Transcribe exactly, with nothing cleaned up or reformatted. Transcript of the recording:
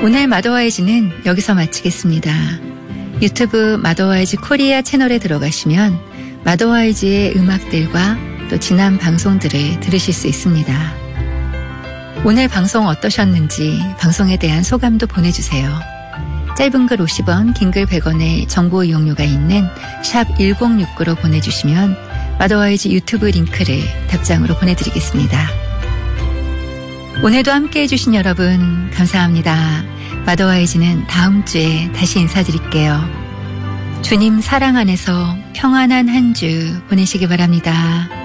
오늘 마더와이즈는 여기서 마치겠습니다. 유튜브 마더와이즈 코리아 채널에 들어가시면 마더와이즈의 음악들과 또 지난 방송들을 들으실 수 있습니다. 오늘 방송 어떠셨는지 방송에 대한 소감도 보내주세요. 짧은 글 오십 원, 긴 글 백 원의 정보 이용료가 있는 샵 일공육구로 보내주시면 마더와이즈 유튜브 링크를 답장으로 보내드리겠습니다. 오늘도 함께 해주신 여러분 감사합니다. 마더와이즈는 다음 주에 다시 인사드릴게요. 주님 사랑 안에서 평안한 한 주 보내시기 바랍니다.